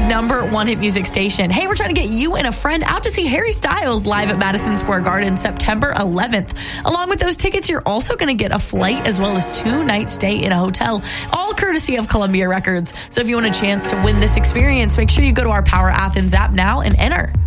#1 hit music station. Hey, we're trying to get you and a friend out to see Harry Styles live at Madison Square Garden September 11th. Along with those tickets, you're also going to get a flight as well as 2-night stay in a hotel, all courtesy of Columbia Records. So if you want a chance to win this experience, make sure you go to our Power Athens app now and enter.